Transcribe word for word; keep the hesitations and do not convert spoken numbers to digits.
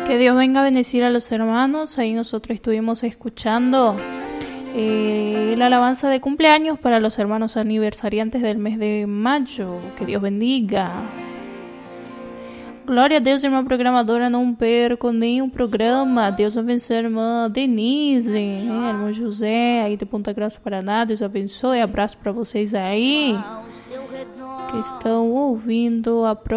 Que Dios venga a bendecir a los hermanos. Ahí nosotros estuvimos escuchando eh, la alabanza de cumpleaños para los hermanos aniversariantes del mes de mayo. Que Deus bendiga. Glória a Deus, irmã programadora, não perco nenhum programa. Deus abençoe a irmã Denise, né? Irmão José, aí de Ponta Grossa, Paraná. Deus abençoe. Abraço para vocês aí que estão ouvindo a